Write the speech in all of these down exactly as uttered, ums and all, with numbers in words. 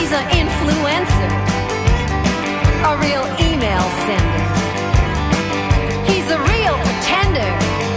He's an influencer, a real email sender. He's a real pretender.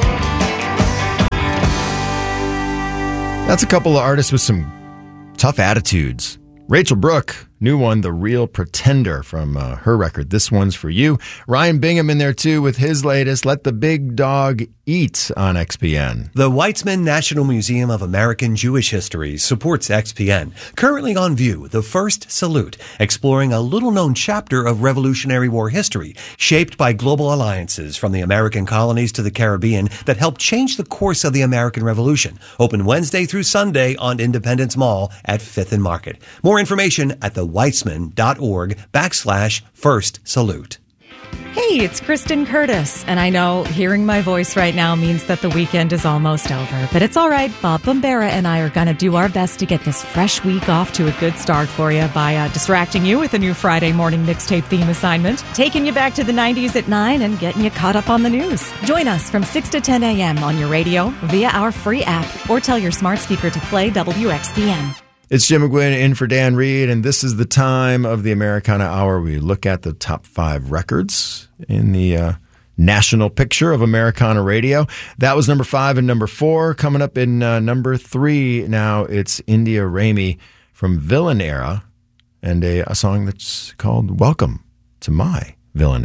That's a couple of artists with some tough attitudes. Rachel Brooke, new one, The Real Pretender, from uh, her record. This one's for you. Ryan Bingham in there, too, with his latest, Let the Big Dog Eat, on X P N. The Weizmann National Museum of American Jewish History supports X P N. Currently on view, The First Salute, exploring a little-known chapter of Revolutionary War history, shaped by global alliances from the American colonies to the Caribbean that helped change the course of the American Revolution. Open Wednesday through Sunday on Independence Mall at Fifth and Market. More information at the Weizmann.org backslash First Salute. Hey, it's Kristen Curtis, and I know hearing my voice right now means that the weekend is almost over, but it's all right. Bob Bombera and I are going to do our best to get this fresh week off to a good start for you by uh, distracting you with a new Friday morning mixtape theme assignment, taking you back to the nineties at nine, and getting you caught up on the news. Join us from six to ten a.m. on your radio, via our free app, or tell your smart speaker to play W X P N. It's Jim McGuinn in for Dan Reed, and this is the time of the Americana Hour. We look at the top five records in the uh, national picture of Americana radio. That was number five and number four. Coming up in uh, number three now, it's India Raymi from Villain Era, and a, a song that's called Welcome to My Villain